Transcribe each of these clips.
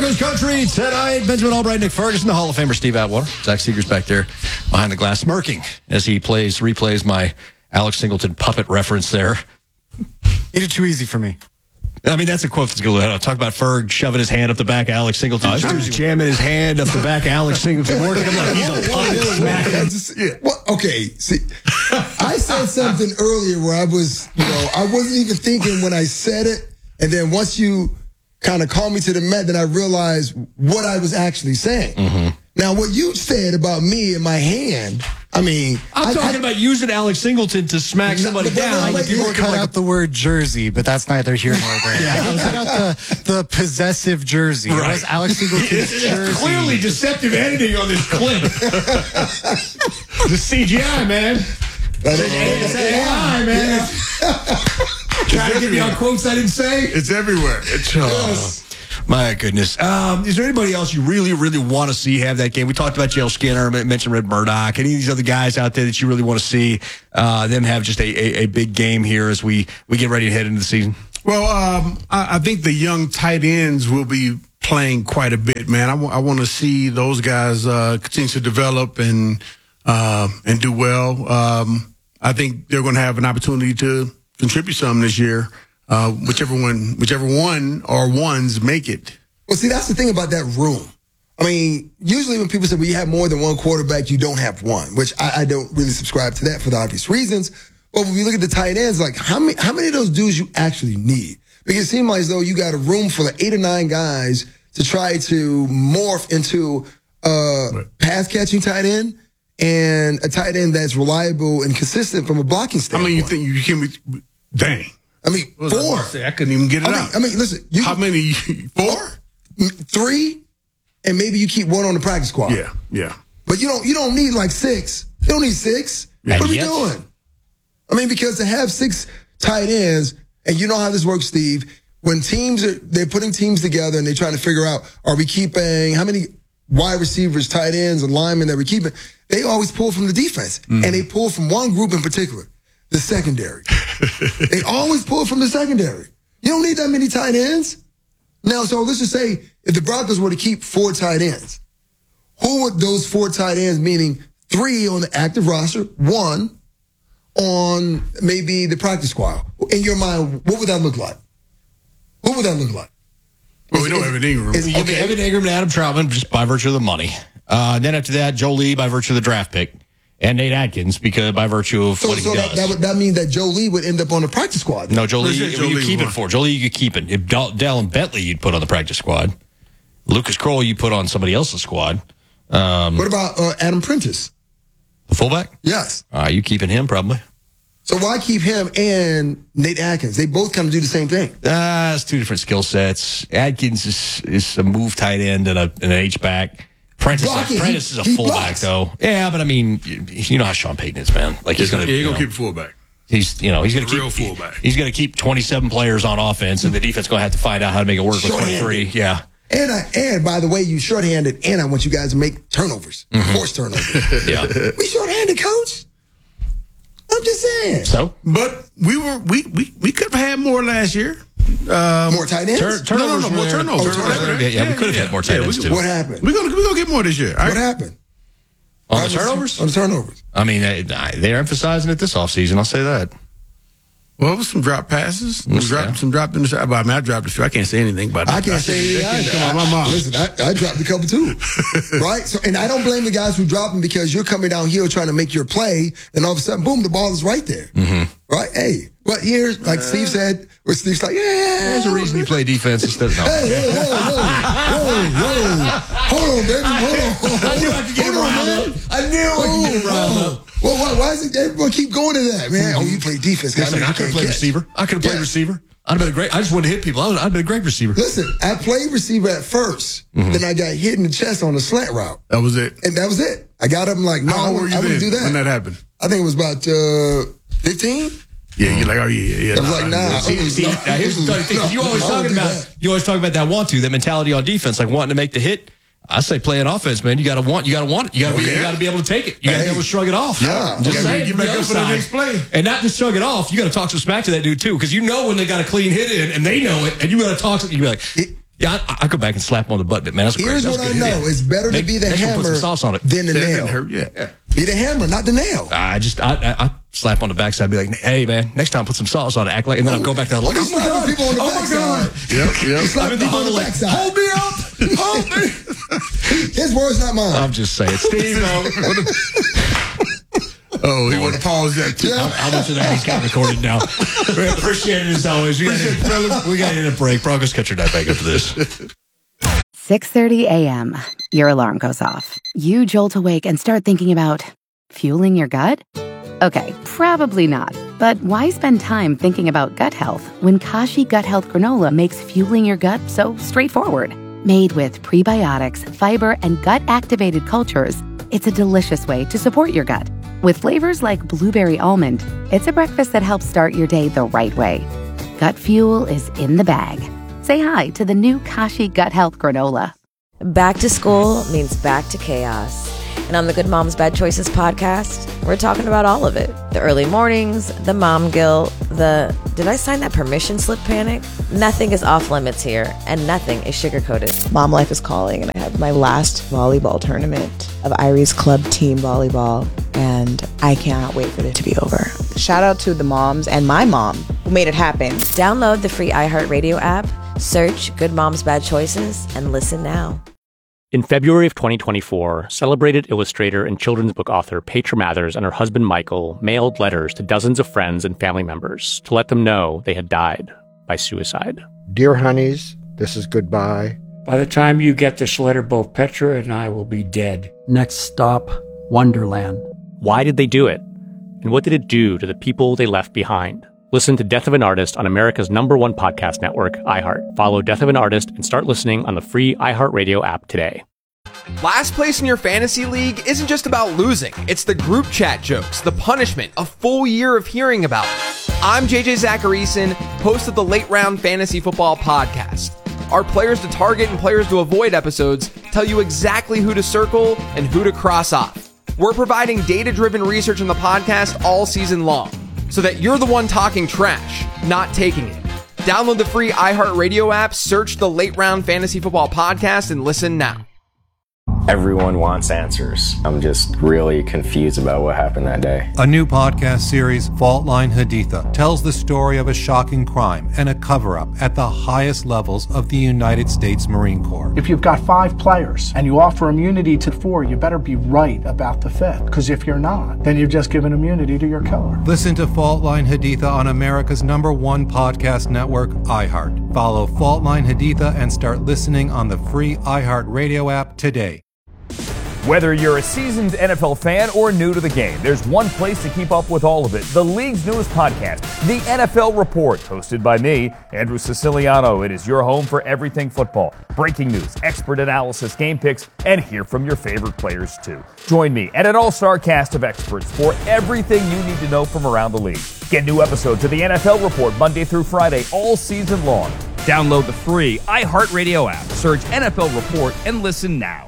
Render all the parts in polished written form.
Broncos country tonight. Benjamin Albright, Nick Ferguson, the Hall of Famer Steve Atwater. Zach Seeger's back there behind the glass smirking as he replays my Alex Singleton puppet reference there. Made it too easy for me. I mean, that's a quote that's going to talk about Ferg shoving his hand up the back of Alex Singleton. He's jamming his hand up the back of Alex Singleton. Working him like he's a puppet. Well, okay, see, I said something earlier where I wasn't even thinking when I said it. And then once you kind of called me to the mat, then I realized what I was actually saying. Mm-hmm. Now, what you said about me and my hand, I mean... I'm talking about using Alex Singleton to smack somebody down. I did cut out the word jersey, but that's neither here nor there. I cut out the possessive jersey. Right. It was Alex Singleton's jersey. Clearly deceptive editing on this clip. The CGI, man. It's AI, man. Trying to get me on quotes I didn't say. It's everywhere. Yes. My goodness. Is there anybody else you really, really want to see have that game? We talked about JL Skinner, mentioned Red Murdoch. Any of these other guys out there that you really want to see them have just a big game here as we get ready to head into the season? Well, I think the young tight ends will be playing quite a bit, man. I want to see those guys continue to develop and do well. I think they're going to have an opportunity to contribute some this year. Whichever one or ones make it. Well, see, that's the thing about that room. I mean, usually when people say, well, you have more than one quarterback, you don't have one, which I don't really subscribe to that for the obvious reasons. But when we look at the tight ends, like how many of those dudes you actually need? Because it seems like as though you got a room full of 8 or 9 guys to try to morph into a pass-catching tight end and a tight end that's reliable and consistent from a blocking standpoint. I mean, you think you can be, dang. I mean, 4. I couldn't even get it out. I mean, listen. How many? 4? 3, and maybe you keep one on the practice squad. Yeah. But you don't need like 6. You don't need 6. Yeah, what are we doing? I mean, because to have 6 tight ends, and you know how this works, Steve. When they're putting teams together and they're trying to figure out, are we keeping how many wide receivers, tight ends, and linemen that we're keeping? They always pull from the defense, and they pull from one group in particular. The secondary. They always pull from the secondary. You don't need that many tight ends. Now, so let's just say if the Broncos were to keep 4 tight ends, who would those 4 tight ends, meaning 3 on the active roster, 1 on maybe the practice squad? In your mind, what would that look like? What would that look like? Well, we know Evan Ingram. Evan Ingram and Adam Troutman, just by virtue of the money. Then after that, Joe Lee by virtue of the draft pick. And Nate Atkins, because by virtue of what he does. That means that Joe Lee would end up on the practice squad. No, Joe Lee, you keep it for. Joe Lee, you could keep it. If Dallin Bentley, you'd put on the practice squad. Lucas Kroll, you put on somebody else's squad. What about Adam Prentice? The fullback? Yes. You keeping him, probably. So why keep him and Nate Atkins? They both kind of do the same thing. It's 2 different skill sets. Atkins is a move tight end and an H-back. Prentice is a fullback, though. Yeah, but I mean, you know how Sean Payton is, man. Like he's gonna keep fullback. He's gonna keep real fullback. He's gonna keep 27 players on offense, and the defense gonna have to find out how to make it work with 23. Yeah. And by the way, you shorthanded, and I want you guys to make turnovers, force turnovers. Yeah. We shorthanded, coach. I'm just saying. So, but we could have had more last year. More tight ends? Turnovers. More turnovers. Yeah, we could have had more tight ends, too. What happened? We're gonna get more this year. What happened? On the turnovers? On the turnovers. I mean, they're emphasizing it this offseason. I'll say that. Well, it was some drop passes. Some dropped in the shot. I dropped a few. I can't say anything about that. I can't say anything. Come on, my mom. Listen, I dropped a couple too. Right? So, and I don't blame the guys who drop them because you're coming down here trying to make your play, and all of a sudden, boom, the ball is right there. Mm-hmm. Right? Hey, but here's, like Steve said, where Steve's like, there's a reason you play defense instead of Hold on, baby. Hold on. I knew I could get him riled up. I knew I could get him riled up. Well, why is it everyone keep going to that, man? Oh, you play defense. I could have played receiver. I could have played receiver. I'd have been great. I just wanted to hit people. I'd been a great receiver. Listen, I played receiver at first. Then I got hit in the chest on a slant route. That was it. And that was it. I got up and like, no, I wouldn't do that. When that happened? I think it was about 15. Yeah, you're like, oh yeah. I was like, nah. Now here's the thing. You always talking about that want to, that mentality on defense, like wanting to make the hit. I say playing offense, man. You got to want it. You got to be able to take it. You got to be able to shrug it off. Yeah. Just saying, get back up for the next play. And not just shrug it off. You got to talk some smack to that dude too, because you know when they got a clean hit in, and they know it, and you got to talk to. You be like, Yeah, I go back and slap him on the butt, man. That's Here's what I know: it's better to be the hammer put some sauce on it than the nail. Yeah. Be the hammer, not the nail. I slap on the backside, be like, "Hey, man, next time put some sauce on it." Act like, and then I'll go back to the Look at some people on the backside. Yep. Slapping people on the backside. Hold me up. Hold me. His words, not mine. I'm just saying, Steve. Oh, he would have paused that too. How much of that he's got recorded now? We appreciate it as always. We got to hit a break. Broncos catch your night back after this. 6:30 a.m. Your alarm goes off. You jolt awake and start thinking about fueling your gut? Okay, probably not. But why spend time thinking about gut health when Kashi Gut Health Granola makes fueling your gut so straightforward? Made with prebiotics, fiber, and gut-activated cultures, it's a delicious way to support your gut. With flavors like blueberry almond, it's a breakfast that helps start your day the right way. Gut fuel is in the bag. Say hi to the new Kashi Gut Health Granola. Back to school means back to chaos. And on the Good Moms Bad Choices podcast, we're talking about all of it. The early mornings, the mom guilt, the did I sign that permission slip panic? Nothing is off limits here, and nothing is sugar-coated. Mom life is calling, and I have my last volleyball tournament of Irie's club team volleyball, and I cannot wait for it to be over. Shout out to the moms and my mom who made it happen. Download the free iHeartRadio app, search Good Moms Bad Choices, and listen now. In February of 2024, celebrated illustrator and children's book author Petra Mathers and her husband Michael mailed letters to dozens of friends and family members to let them know they had died by suicide. Dear honeys, this is goodbye. By the time you get this letter, both Petra and I will be dead. Next stop, Wonderland. Why did they do it? And what did it do to the people they left behind? Listen to Death of an Artist on America's #1 podcast network, iHeart. Follow Death of an Artist and start listening on the free iHeartRadio app today. Last place in your fantasy league isn't just about losing. It's the group chat jokes, the punishment, a full year of hearing about it. I'm JJ Zacharyson, host of the Late Round Fantasy Football Podcast. Our players to target and players to avoid episodes tell you exactly who to circle and who to cross off. We're providing data-driven research in the podcast all season long, so that you're the one talking trash, not taking it. Download the free iHeartRadio app, search the Late Round Fantasy Football Podcast, and listen now. Everyone wants answers. I'm just really confused about what happened that day. A new podcast series, Fault Line Haditha, tells the story of a shocking crime and a cover-up at the highest levels of the United States Marine Corps. If you've got 5 players and you offer immunity to 4, you better be right about the 5th. Because if you're not, then you've just given immunity to your killer. Listen to Fault Line Haditha on America's #1 podcast network, iHeart. Follow Fault Line Haditha and start listening on the free iHeartRadio app today. Whether you're a seasoned NFL fan or new to the game, there's one place to keep up with all of it. The league's newest podcast, The NFL Report, hosted by me, Andrew Siciliano. It is your home for everything football. Breaking news, expert analysis, game picks, and hear from your favorite players too. Join me and an all-star cast of experts for everything you need to know from around the league. Get new episodes of The NFL Report Monday through Friday all season long. Download the free iHeartRadio app, search NFL Report, and listen now.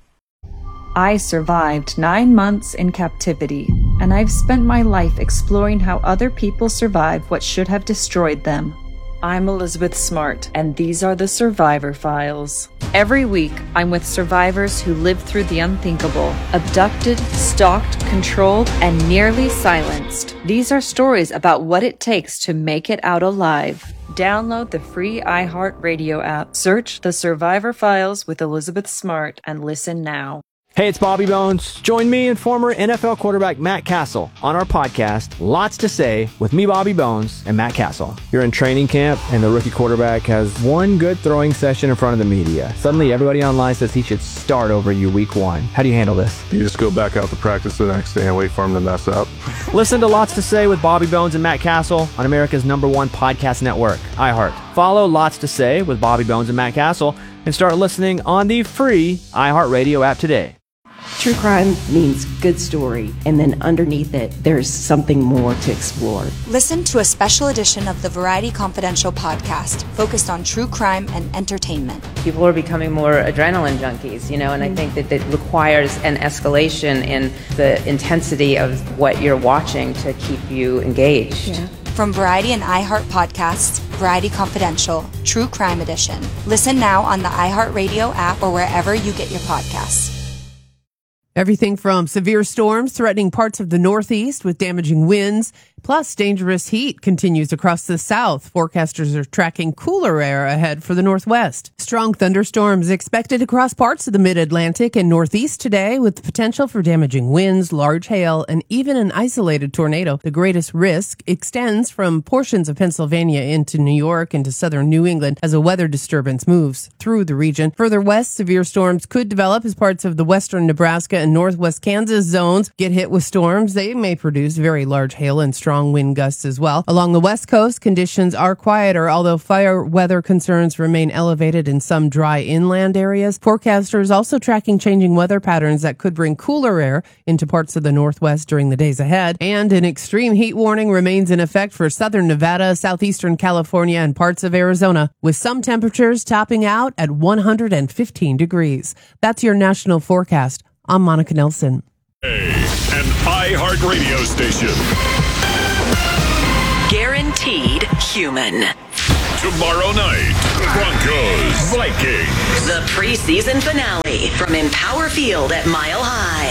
I survived 9 months in captivity, and I've spent my life exploring how other people survived what should have destroyed them. I'm Elizabeth Smart, and these are the Survivor Files. Every week, I'm with survivors who lived through the unthinkable, abducted, stalked, controlled, and nearly silenced. These are stories about what it takes to make it out alive. Download the free iHeartRadio app, search The Survivor Files with Elizabeth Smart, and listen now. Hey, it's Bobby Bones. Join me and former NFL quarterback Matt Castle on our podcast, Lots to Say, with me, Bobby Bones, and Matt Castle. You're in training camp, and the rookie quarterback has one good throwing session in front of the media. Suddenly, everybody online says he should start over you week 1. How do you handle this? You just go back out to practice the next day and wait for him to mess up. Listen to Lots to Say with Bobby Bones and Matt Castle on America's #1 podcast network, iHeart. Follow Lots to Say with Bobby Bones and Matt Castle and start listening on the free iHeartRadio app today. True crime means good story, and then underneath it, there's something more to explore. Listen to a special edition of the Variety Confidential podcast focused on true crime and entertainment. People are becoming more adrenaline junkies, and I think that it requires an escalation in the intensity of what you're watching to keep you engaged. Yeah. From Variety and iHeart Podcasts, Variety Confidential, True Crime Edition. Listen now on the iHeartRadio app or wherever you get your podcasts. Everything from severe storms threatening parts of the Northeast with damaging winds, plus dangerous heat continues across the South. Forecasters are tracking cooler air ahead for the Northwest. Strong thunderstorms expected across parts of the Mid-Atlantic and Northeast today, with the potential for damaging winds, large hail, and even an isolated tornado. The greatest risk extends from portions of Pennsylvania into New York into southern New England as a weather disturbance moves through the region. Further west, severe storms could develop as parts of the western Nebraska and northwest Kansas zones get hit with storms. They may produce very large hail and strong wind gusts as well. Along the west coast, conditions are quieter, although fire weather concerns remain elevated in some dry inland areas. Forecasters also tracking changing weather patterns that could bring cooler air into parts of the Northwest during the days ahead. And an extreme heat warning remains in effect for southern Nevada, southeastern California, and parts of Arizona, with some temperatures topping out at 115 degrees. That's your national forecast. I'm Monica Nelson. An iHeart radio station. Guaranteed human. Tomorrow night, Broncos, Vikings. The preseason finale from Empower Field at Mile High.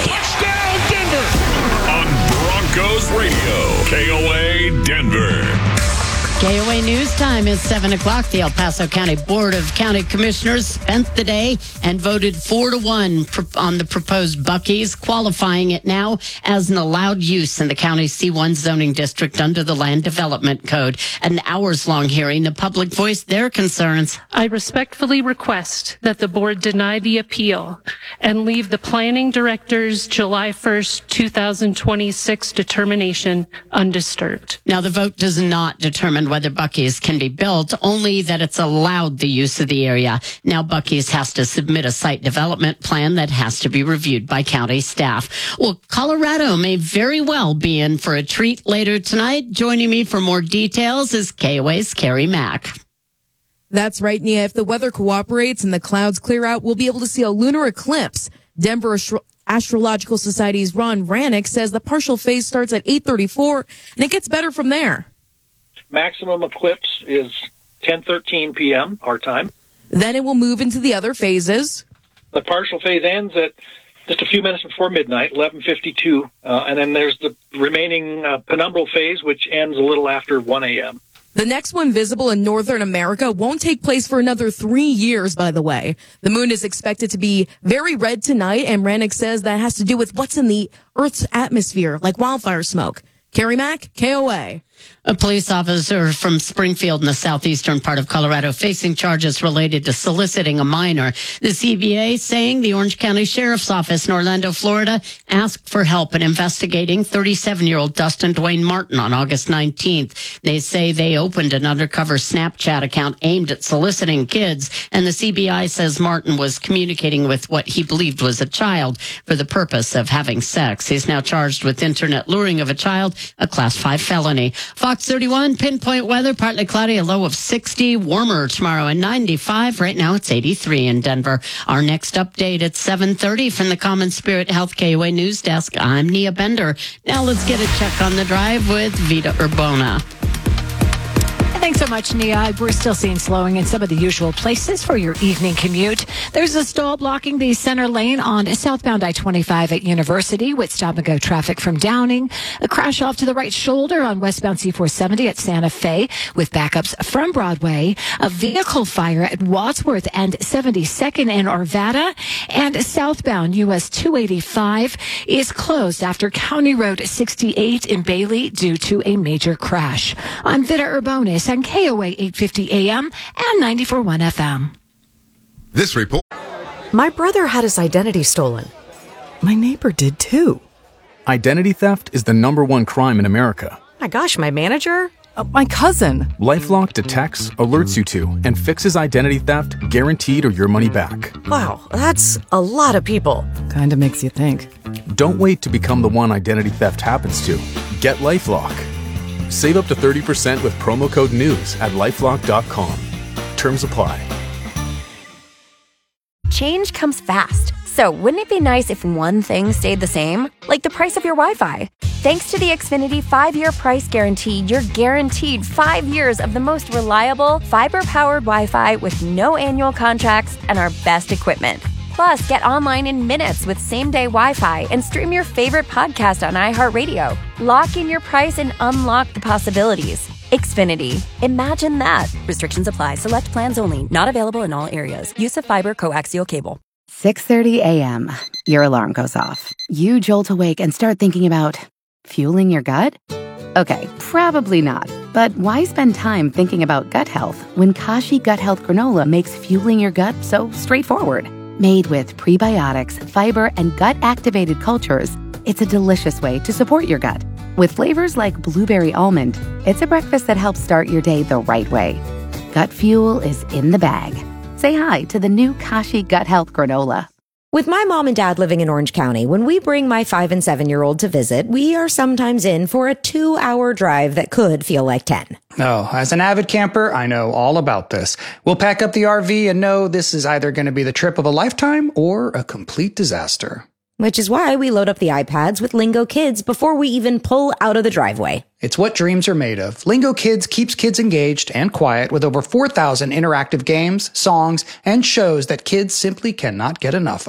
Touchdown, Denver! On Broncos Radio, KOA Denver. KOA News Time is 7 o'clock. The El Paso County Board of County Commissioners spent the day and voted 4-1 on the proposed Buc-ee's, qualifying it now as an allowed use in the county's C1 zoning district under the Land Development Code. An hours-long hearing, the public voiced their concerns. I respectfully request that the board deny the appeal and leave the planning director's July 1st, 2026 determination undisturbed. Now, the vote does not determine whether Buc-ee's can be built, only that it's allowed the use of the area. Now Buc-ee's has to submit a site development plan that has to be reviewed by county staff. Well, Colorado may very well be in for a treat later tonight. Joining me for more details is KOA's Carrie Mack. That's right, Nia. If the weather cooperates and the clouds clear out, we'll be able to see a lunar eclipse. Denver Astrological Society's Ron Rannick says the partial phase starts at 8:34 and it gets better from there. Maximum eclipse is 10:13 p.m. our time. Then it will move into the other phases. The partial phase ends at just a few minutes before midnight, 11:52, and then there's the remaining penumbral phase, which ends a little after 1 a.m. The next one visible in Northern America won't take place for another 3 years, by the way. The moon is expected to be very red tonight, and Rannick says that has to do with what's in the Earth's atmosphere, like wildfire smoke. Carrie Mack, KOA. A police officer from Springfield in the southeastern part of Colorado facing charges related to soliciting a minor. The CBA saying the Orange County Sheriff's Office in Orlando, Florida, asked for help in investigating 37-year-old Dustin Dwayne Martin on August 19th. They say they opened an undercover Snapchat account aimed at soliciting kids, and the CBI says Martin was communicating with what he believed was a child for the purpose of having sex. He's now charged with internet luring of a child, a Class 5 felony. Fox 31, pinpoint weather, partly cloudy, a low of 60, warmer tomorrow and 95. Right now it's 83 in Denver. Our next update at 7:30 from the Common Spirit Health KOA News Desk. I'm Nia Bender. Now let's get a check on the drive with Vita Urbona. Thanks so much, Nia. We're still seeing slowing in some of the usual places for your evening commute. There's a stall blocking the center lane on southbound I-25 at University with stop-and-go traffic from Downing. A crash off to the right shoulder on westbound C-470 at Santa Fe with backups from Broadway. A vehicle fire at Wadsworth and 72nd in Arvada. And southbound US 285 is closed after County Road 68 in Bailey due to a major crash. I'm Vita Urbonis on KOA 850 AM and 94.1 FM. This report. My brother had his identity stolen. My neighbor did too. Identity theft is the #1 crime in America. My gosh, my manager? My cousin. LifeLock detects, alerts you to, and fixes identity theft guaranteed or your money back. Wow, that's a lot of people. Kinda makes you think. Don't wait to become the one identity theft happens to. Get LifeLock. Save up to 30% with promo code NEWS at LifeLock.com. Terms apply. Change comes fast. So wouldn't it be nice if one thing stayed the same? Like the price of your Wi-Fi. Thanks to the Xfinity 5-year price guarantee, you're guaranteed 5 years of the most reliable, fiber-powered Wi-Fi with no annual contracts and our best equipment. Plus, get online in minutes with same-day Wi-Fi and stream your favorite podcast on iHeartRadio. Lock in your price and unlock the possibilities. Xfinity. Imagine that. Restrictions apply. Select plans only. Not available in all areas. Use of fiber coaxial cable. 6:30 a.m. Your alarm goes off. You jolt awake and start thinking about fueling your gut? Okay, probably not. But why spend time thinking about gut health when Kashi Gut Health Granola makes fueling your gut so straightforward? Made with prebiotics, fiber, and gut-activated cultures, it's a delicious way to support your gut. With flavors like blueberry almond, it's a breakfast that helps start your day the right way. Gut fuel is in the bag. Say hi to the new Kashi Gut Health Granola. With my mom and dad living in Orange County, when we bring my 5- and 7-year-old to visit, we are sometimes in for a 2-hour drive that could feel like 10. Oh, as an avid camper, I know all about this. We'll pack up the RV and know this is either going to be the trip of a lifetime or a complete disaster. Which is why we load up the iPads with Lingo Kids before we even pull out of the driveway. It's what dreams are made of. Lingo Kids keeps kids engaged and quiet with over 4,000 interactive games, songs, and shows that kids simply cannot get enough